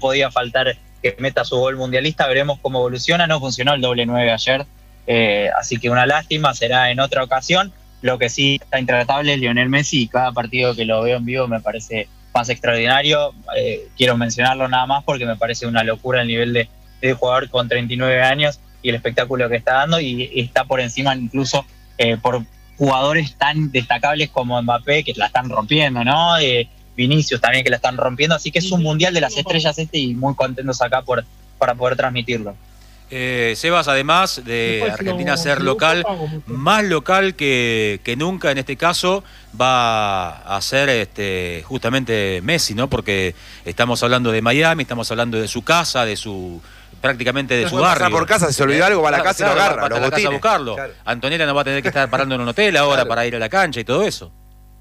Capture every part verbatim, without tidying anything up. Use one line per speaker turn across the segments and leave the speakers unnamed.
podía faltar que meta su gol mundialista. Veremos cómo evoluciona. No funcionó el doble nueve ayer, eh, así que una lástima, será en otra ocasión. Lo que sí está intratable es Lionel Messi, y cada partido que lo veo en vivo me parece más extraordinario. Eh, quiero mencionarlo nada más porque me parece una locura el nivel de, de jugador con treinta y nueve años y el espectáculo que está dando, y, y está por encima incluso eh, por jugadores tan destacables como Mbappé, que la están rompiendo, ¿no? Eh, Vinicius también, que la están rompiendo, así que es un mundial de las estrellas este, y muy contentos acá por para poder transmitirlo.
Eh, Sebas, además de Argentina ser local, más local que, que nunca en este caso va a ser este, justamente Messi, ¿no? Porque estamos hablando de Miami, estamos hablando de su casa, de su prácticamente de su barrio.
Por casa, si se olvidó algo, va a la casa
claro,
y lo agarra,
va, va a la casa a buscarlo. Claro. Antonella no va a tener que estar parando en un hotel ahora claro. para ir a la cancha y todo eso.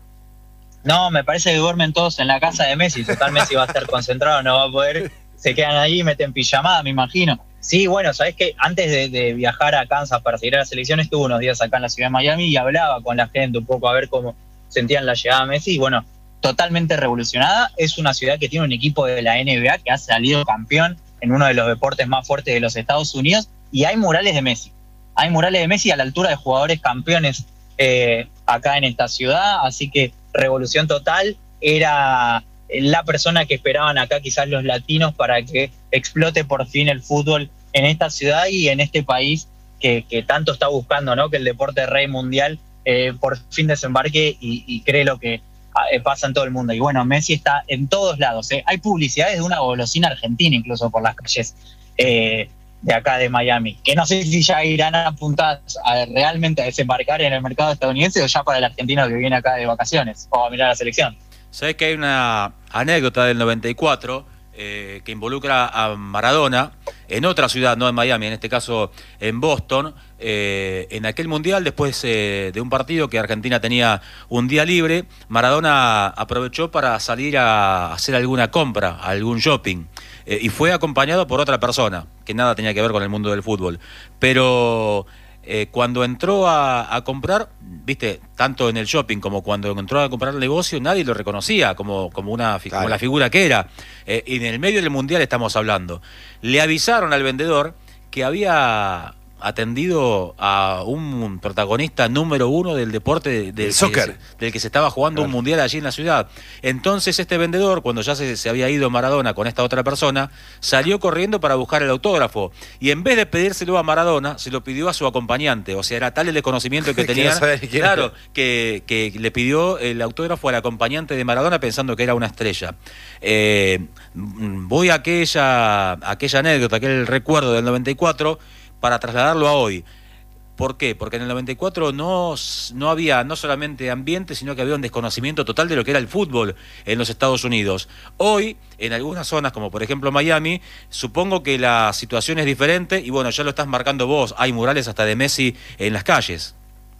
No, me parece que duermen todos en la casa de Messi. Total, Messi va a estar concentrado, no va a poder. Se quedan ahí, meten pijamada, me imagino. Sí, bueno, sabés que antes de, de viajar a Kansas para seguir a la selección, estuve unos días acá en la ciudad de Miami y hablaba con la gente un poco a ver cómo sentían la llegada de Messi. Y bueno, totalmente revolucionada. Es una ciudad que tiene un equipo de la N B A que ha salido campeón en uno de los deportes más fuertes de los Estados Unidos, y hay murales de Messi. Hay murales de Messi a la altura de jugadores campeones eh, acá en esta ciudad, así que revolución total. Era la persona que esperaban acá quizás los latinos para que explote por fin el fútbol en esta ciudad y en este país que, que tanto está buscando, ¿no? Que el deporte rey mundial eh, por fin desembarque y, y cree lo que eh, pasa en todo el mundo. Y bueno, Messi está en todos lados. ¿eh? Hay publicidades de una golosina argentina incluso por las calles eh, de acá de Miami, que no sé si ya irán apuntadas a realmente a desembarcar en el mercado estadounidense o ya para el argentino que viene acá de vacaciones o a mirar la selección.
Sabés que hay una anécdota del noventa y cuatro eh, que involucra a Maradona en otra ciudad, no en Miami, en este caso en Boston, eh, en aquel mundial, después eh, de un partido que Argentina tenía un día libre, Maradona aprovechó para salir a hacer alguna compra, algún shopping, eh, y fue acompañado por otra persona, que nada tenía que ver con el mundo del fútbol, pero... Eh, cuando entró a, a comprar, viste, tanto en el shopping como cuando entró a comprar el negocio, nadie lo reconocía como, como, una, claro. como la figura que era. Eh, y en el medio del mundial estamos hablando. Le avisaron al vendedor que había atendido a un protagonista número uno del deporte del, del,
soccer.
Que, del que se estaba jugando claro. un mundial allí en la ciudad. Entonces este vendedor, cuando ya se, se había ido Maradona con esta otra persona, salió corriendo para buscar el autógrafo, y en vez de pedírselo a Maradona, se lo pidió a su acompañante. O sea, era tal el desconocimiento que tenía, claro, que, que le pidió el autógrafo al acompañante de Maradona pensando que era una estrella. Eh, voy a aquella, aquella anécdota, aquel recuerdo del noventa y cuatro, para trasladarlo a hoy. ¿Por qué? Porque en el noventa y cuatro no, no había no solamente ambiente, sino que había un desconocimiento total de lo que era el fútbol en los Estados Unidos. Hoy, en algunas zonas, como por ejemplo Miami, supongo que la situación es diferente, y bueno, ya lo estás marcando vos, hay murales hasta de Messi en las calles.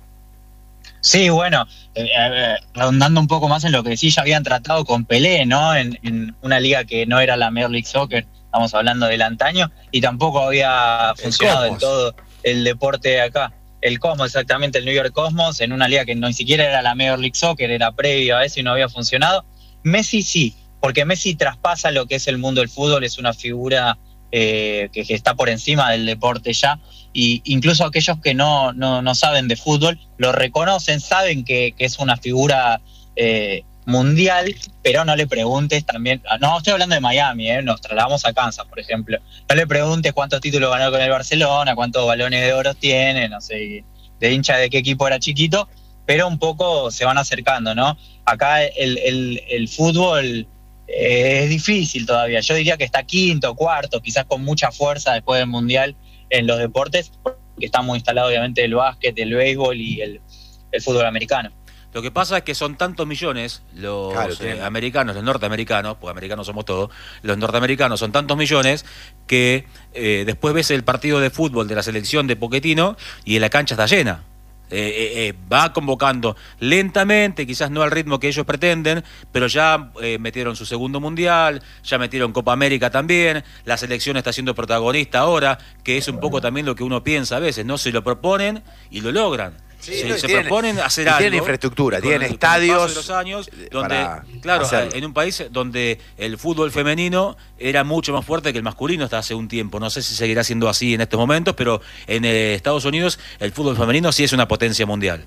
Sí, bueno, eh, eh, redundando un poco más en lo que sí ya habían tratado con Pelé, ¿no? En, en una liga que no era la Major League Soccer, estamos hablando del antaño, y tampoco había funcionado en todo el deporte acá. El Cosmos, exactamente, el New York Cosmos, en una liga que no ni siquiera era la Major League Soccer, era previo a eso y no había funcionado. Messi sí, porque Messi traspasa lo que es el mundo del fútbol, es una figura eh, que, que está por encima del deporte ya, y incluso aquellos que no, no, no saben de fútbol lo reconocen, saben que, que es una figura eh, mundial, pero no le preguntes también, no estoy hablando de Miami, ¿eh? Nos trasladamos a Kansas, por ejemplo, no le preguntes cuántos títulos ganó con el Barcelona, cuántos balones de oro tiene, no sé, de hincha de qué equipo era chiquito, pero un poco se van acercando, ¿no? Acá el, el, el fútbol eh, es difícil todavía, yo diría que está quinto, cuarto, quizás con mucha fuerza después del Mundial en los deportes, porque está muy instalado obviamente el básquet, el béisbol y el, el fútbol americano.
Lo que pasa es que son tantos millones los claro, eh, americanos, los norteamericanos, porque americanos somos todos, los norteamericanos son tantos millones que eh, después ves el partido de fútbol de la selección de Pochettino y la cancha está llena. Eh, eh, eh, va convocando lentamente, quizás no al ritmo que ellos pretenden, pero ya eh, metieron su segundo mundial, ya metieron Copa América también, la selección está siendo protagonista ahora, que es un poco también lo que uno piensa a veces, ¿no? Se lo proponen y lo logran. Sí, se, no, se tienen, proponen hacer
y
algo.
Tienen infraestructura, tienen el, estadios.
De los años, donde, claro, hacerlo. En un país donde el fútbol femenino era mucho más fuerte que el masculino hasta hace un tiempo. No sé si seguirá siendo así en estos momentos, pero en eh, Estados Unidos el fútbol femenino sí es una potencia mundial.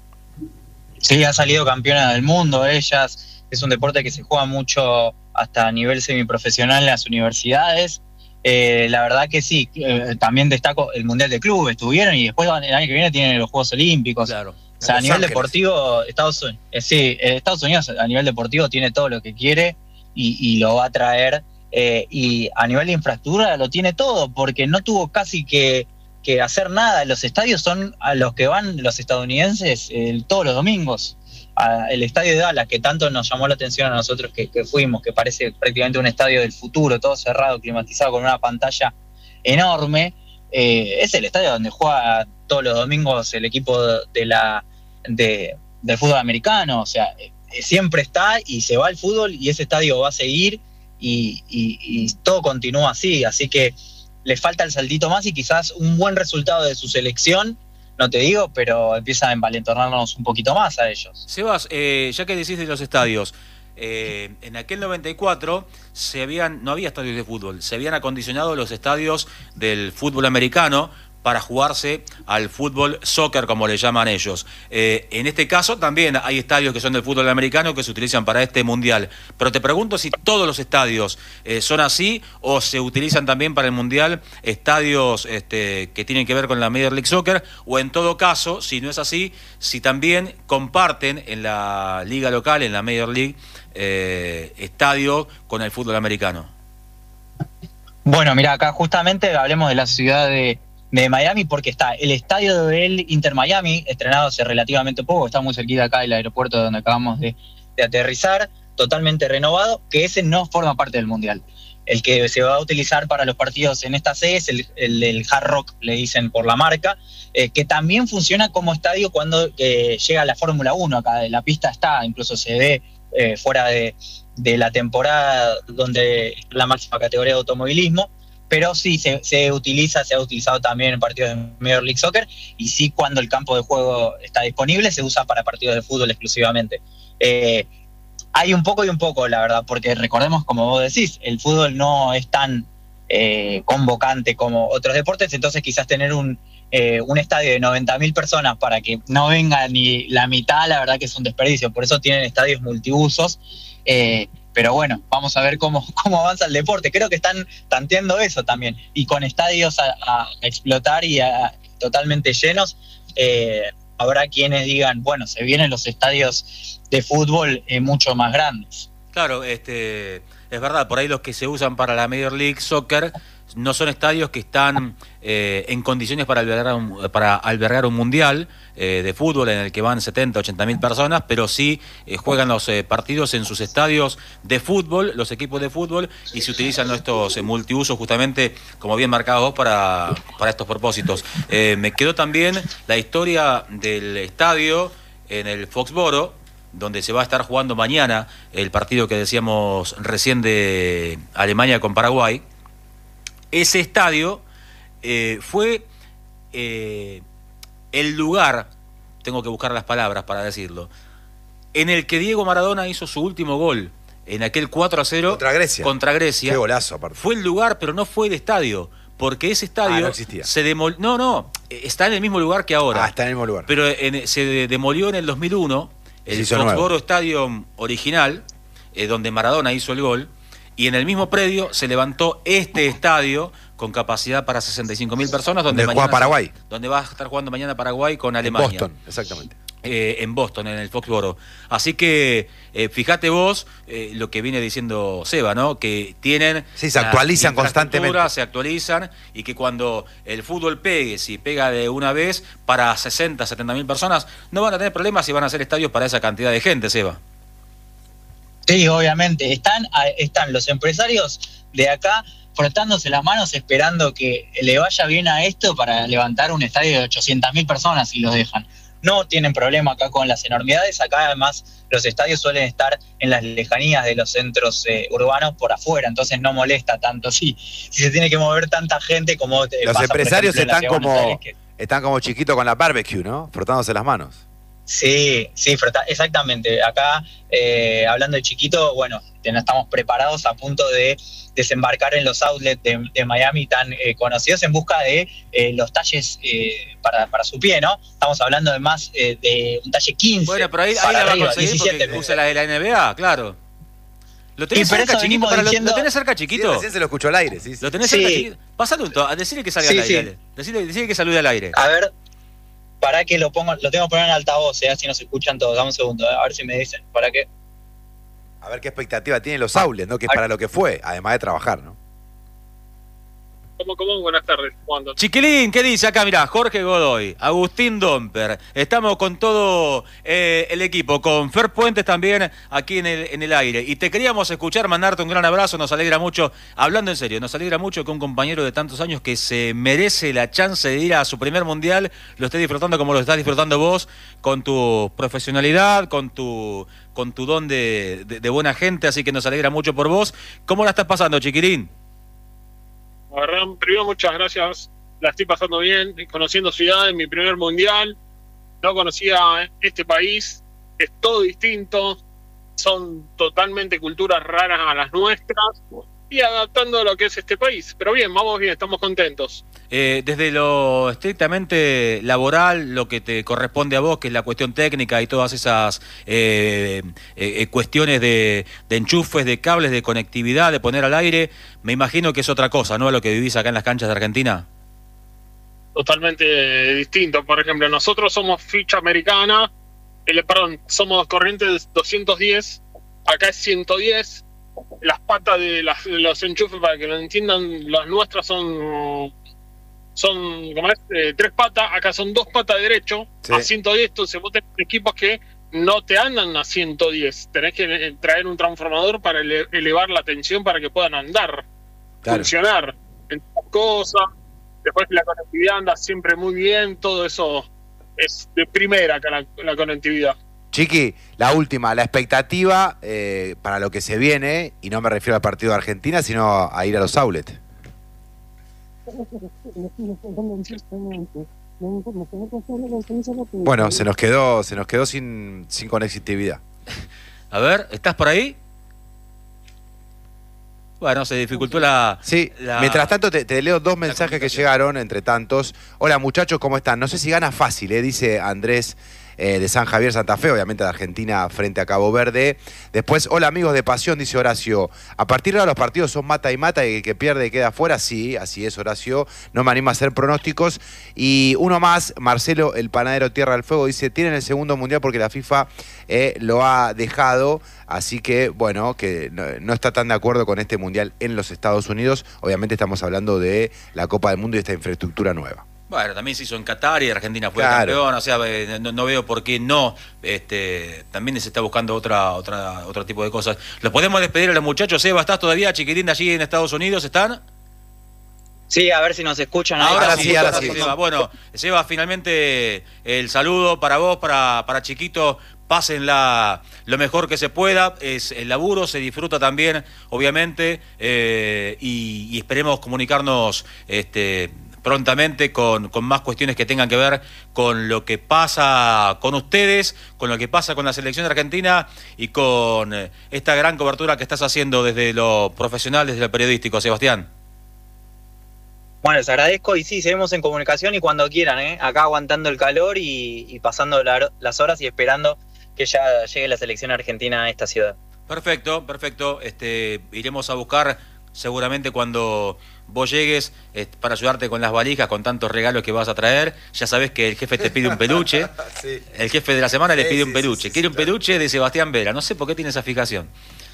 Sí, ha salido campeona del mundo ellas. Es un deporte que se juega mucho hasta a nivel semiprofesional en las universidades. Eh, la verdad que sí, eh, también destaco el Mundial de Clubes, estuvieron y después el año que viene tienen los Juegos Olímpicos.
Claro.
O sea, a nivel deportivo, Estados Unidos, eh, sí, Estados Unidos a nivel deportivo tiene todo lo que quiere y, y lo va a traer. Eh, y a nivel de infraestructura lo tiene todo, porque no tuvo casi que, que hacer nada. Los estadios son a los que van los estadounidenses eh, todos los domingos. El estadio de Dallas, que tanto nos llamó la atención a nosotros que, que fuimos, que parece prácticamente un estadio del futuro, todo cerrado, climatizado, con una pantalla enorme, eh, es el estadio donde juega todos los domingos el equipo de la de, del fútbol americano. O sea, eh, siempre está y se va al fútbol y ese estadio va a seguir y, y, y todo continúa así, así que le falta el saltito más y quizás un buen resultado de su selección, no te digo, pero empieza a envalentonarnos un poquito más a ellos.
Sebas, eh, ya que decís de los estadios, eh, en aquel noventa y cuatro se habían, no había estadios de fútbol, se habían acondicionado los estadios del fútbol americano para jugarse al fútbol soccer, como le llaman ellos. Eh, en este caso también hay estadios que son del fútbol americano que se utilizan para este mundial. Pero te pregunto si todos los estadios eh, son así o se utilizan también para el mundial estadios este, que tienen que ver con la Major League Soccer, o en todo caso, si no es así, si también comparten en la liga local, en la Major League, eh, estadio con el fútbol americano.
Bueno, mira, acá justamente hablemos de la ciudad de de Miami, porque está el estadio del Inter Miami, estrenado hace relativamente poco, está muy cerquita acá del aeropuerto donde acabamos de, de aterrizar, totalmente renovado, que ese no forma parte del Mundial. El que se va a utilizar para los partidos en esta sede es el, el, el Hard Rock, le dicen por la marca, eh, que también funciona como estadio cuando eh, llega la Fórmula uno, acá la pista está, incluso se ve eh, fuera de, de la temporada donde la máxima categoría de automovilismo. Pero sí, se, se utiliza, se ha utilizado también en partidos de Major League Soccer, y sí, cuando el campo de juego está disponible, se usa para partidos de fútbol exclusivamente. Eh, hay un poco y un poco, la verdad, porque recordemos, como vos decís, el fútbol no es tan eh, convocante como otros deportes, entonces quizás tener un, eh, un estadio de noventa mil personas para que no venga ni la mitad, la verdad que es un desperdicio. Por eso tienen estadios multiusos. Eh, Pero bueno, vamos a ver cómo, cómo avanza el deporte. Creo que están tanteando eso también. Y con estadios a, a explotar y a, totalmente llenos, eh, habrá quienes digan, bueno, se vienen los estadios de fútbol eh, mucho más grandes.
Claro, este, es verdad, por ahí los que se usan para la Major League Soccer no son estadios que están eh, en condiciones para albergar un, para albergar un mundial eh, de fútbol en el que van setenta, ochenta mil personas, pero sí eh, juegan los eh, partidos en sus estadios de fútbol, los equipos de fútbol, y se utilizan estos eh, multiusos justamente, como bien marcado vos, para, para estos propósitos. Eh, me quedó también la historia del estadio en el Foxboro, donde se va a estar jugando mañana el partido que decíamos recién de Alemania con Paraguay. Ese estadio eh, fue eh, el lugar, tengo que buscar las palabras para decirlo, en el que Diego Maradona hizo su último gol, en aquel cuatro a cero
contra Grecia.
Contra Grecia.
Qué golazo, aparte.
Fue el lugar, pero no fue el estadio, porque ese estadio
ah, no existía.
se demolió. No, no, está en el mismo lugar que ahora.
Ah, está en el mismo lugar.
Pero en, se demolió en el dos mil uno, el Foxboro Stadium original, eh, donde Maradona hizo el gol. Y en el mismo predio se levantó este estadio con capacidad para sesenta y cinco mil personas, donde,
donde juega Paraguay.
Se, donde va a estar jugando mañana Paraguay con Alemania.
En Boston, exactamente.
Eh, en Boston, en el Foxboro. Así que eh, fíjate vos eh, lo que viene diciendo Seba, ¿no? Que tienen...
Sí, se actualizan constantemente.
Se actualizan, y que cuando el fútbol pegue, si pega de una vez para sesenta, setenta mil personas, no van a tener problemas si van a hacer estadios para esa cantidad de gente, Seba.
Sí, obviamente. Están, están los empresarios de acá frotándose las manos esperando que le vaya bien a esto para levantar un estadio de ochocientas mil personas y los dejan. No tienen problema acá con las enormidades. Acá además los estadios suelen estar en las lejanías de los centros eh, urbanos por afuera, entonces no molesta tanto. Sí, si se tiene que mover tanta gente como...
Los pasa, empresarios ejemplo, están como... Que... Están como chiquitos con la barbecue, ¿no? Frotándose las manos.
Sí, sí, exactamente. Acá, eh, hablando de chiquito, bueno, estamos preparados a punto de desembarcar en los outlets de, de Miami tan eh, conocidos en busca de eh, los talles eh, para, para su pie, ¿no? Estamos hablando de más eh, de un talle quince.
Bueno, pero ahí, ahí la va a conseguir porque usa la de la N B A, claro. ¿Lo tenés cerca, chiquito? Para diciendo... ¿Lo tenés cerca, chiquito?
Sí, recién se lo escuchó al aire, sí. sí.
¿Lo tenés
sí.
cerca, chiquito? Pasale un toque, decirle que salga
sí,
al aire.
Sí.
Decirle, decirle que salude al aire.
A ver, para que lo pongo, lo tengo que poner en altavoz, ¿eh? Así nos escuchan todos. Dame un segundo, a ver si me dicen. ¿Para qué?
A ver qué expectativa tienen los outlets, ¿no? Que es para lo que fue, además de trabajar, ¿no?
¿Cómo, cómo? Buenas tardes. ¿Cuándo?
Chiquilín, ¿qué dice acá? Mirá, Jorge Godoy, Agustín Domper. Estamos con todo eh, el equipo, con Fer Puentes también aquí en el, en el aire. Y te queríamos escuchar, mandarte un gran abrazo, nos alegra mucho, hablando en serio, nos alegra mucho que un compañero de tantos años que se merece la chance de ir a su primer mundial, lo esté disfrutando como lo estás disfrutando vos, con tu profesionalidad, con tu, con tu don de, de, de buena gente, así que nos alegra mucho por vos. ¿Cómo la estás pasando, Chiquilín?
La verdad, primero muchas gracias, la estoy pasando bien, conociendo ciudades, mi primer mundial, no conocía este país, es todo distinto, son totalmente culturas raras a las nuestras y adaptando a lo que es este país, pero bien, vamos bien, estamos contentos.
Eh, desde lo estrictamente laboral, lo que te corresponde a vos, que es la cuestión técnica y todas esas eh, eh, cuestiones de, de enchufes, de cables, de conectividad, de poner al aire, me imagino que es otra cosa, ¿no? A lo que vivís acá en las canchas de Argentina.
Totalmente distinto. Por ejemplo, nosotros somos ficha americana, eh, perdón, somos corrientes doscientos diez, acá es ciento diez. Las patas de, las, de los enchufes, para que lo entiendan, las nuestras son son ¿cómo es? Eh, tres patas, acá son dos patas derecho, sí. A ciento diez, entonces vos tenés equipos que no te andan a ciento diez, tenés que traer un transformador para ele elevar la tensión para que puedan andar, claro. Funcionar, en cosas. Después la conectividad anda siempre muy bien, todo eso es de primera acá la, la conectividad.
Chiqui, la última, la expectativa eh, para lo que se viene, y no me refiero al partido de Argentina, sino a ir a los outlets. Bueno, se nos quedó, se nos quedó sin, sin conectividad.
A ver, ¿estás por ahí? Bueno, se dificultó la...
Sí,
la...
mientras tanto te, te leo dos mensajes que llegaron, entre tantos. Hola muchachos, ¿cómo están? No sé si gana fácil, ¿eh? Dice Andrés eh, de San Javier, Santa Fe, obviamente de Argentina frente a Cabo Verde. Después, hola amigos de Pasión, dice Horacio. A partir de ahora los partidos son mata y mata y el que pierde queda afuera. Sí, así es Horacio, no me animo a hacer pronósticos. Y uno más, Marcelo, el panadero Tierra del Fuego, dice, tienen el segundo mundial porque la FIFA eh, lo ha dejado. Así que, bueno, que no, no está tan de acuerdo con este mundial en los Estados Unidos. Obviamente estamos hablando de la Copa del Mundo y esta infraestructura nueva.
Bueno, también se hizo en Qatar y Argentina fue
claro.
campeón, o sea, no, no veo por qué no. Este, también se está buscando otra, otra, otro tipo de cosas. ¿Los podemos despedir a los muchachos? Seba, ¿estás todavía, Chiquitín, de allí en Estados Unidos? ¿Están?
Sí, a ver si nos escuchan.
Ahora,
ahora sí, ahora sí.
Seba. Bueno, Seba, finalmente el saludo para vos, para, para Chiquito. Pásenla lo mejor que se pueda, es el laburo, se disfruta también, obviamente, eh, y, y esperemos comunicarnos este, prontamente con, con más cuestiones que tengan que ver con lo que pasa con ustedes, con lo que pasa con la selección argentina y con esta gran cobertura que estás haciendo desde lo profesional, desde lo periodístico, Sebastián.
Bueno, les agradezco y sí, seguimos en comunicación y cuando quieran, ¿eh? Acá aguantando el calor y, y pasando la, las horas y esperando que ya llegue la selección argentina a esta ciudad.
Perfecto, perfecto. Este, iremos a buscar seguramente cuando vos llegues este, para ayudarte con las valijas, con tantos regalos que vas a traer. Ya sabés que el jefe te pide un peluche. Sí. El jefe de la semana le pide sí, un peluche. Sí, sí, Quiere sí, un peluche claro. de Sebastián Vera. No sé por qué tiene esa fijación.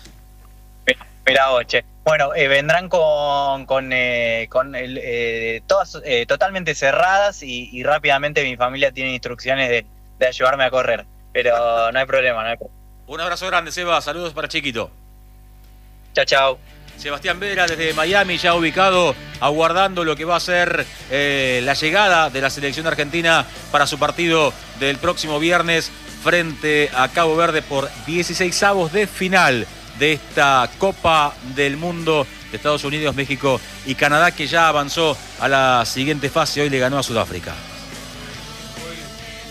Mira, oche. Bueno, eh, vendrán con, con, eh, con el, eh, todas eh, totalmente cerradas y, y rápidamente mi familia tiene instrucciones de, de ayudarme a correr. Pero no hay problema, no hay problema.
Un abrazo grande, Seba. Saludos para Chiquito.
Chao, chao.
Sebastián Vera desde Miami, ya ubicado, aguardando lo que va a ser eh, la llegada de la selección argentina para su partido del próximo viernes frente a Cabo Verde por dieciseisavos de final de esta Copa del Mundo de Estados Unidos, México y Canadá, que ya avanzó a la siguiente fase. Hoy le ganó a Sudáfrica.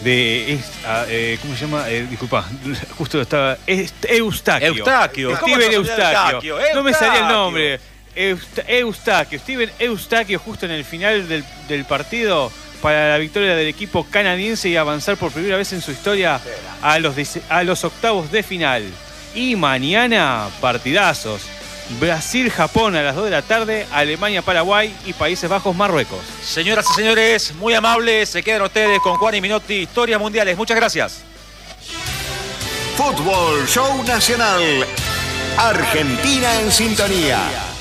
de... Es, ah, eh, ¿Cómo se llama? Eh, disculpa, justo estaba... Es, Eustaquio.
Eustaquio. ¿Cómo
Steven
se llama
Eustaquio.
Eustaquio?
No me salía el
Eustaquio.
nombre. Eusta- Eustaquio. Steven Eustaquio justo en el final del, del partido para la victoria del equipo canadiense y avanzar por primera vez en su historia a los, a los octavos de final. Y mañana, partidazos. Brasil-Japón a las dos de la tarde, Alemania-Paraguay y Países Bajos-Marruecos.
Señoras y señores, muy amables, se quedan ustedes con Juan y Minotti, Historias Mundiales. Muchas gracias.
Fútbol Show Nacional. Argentina en sintonía.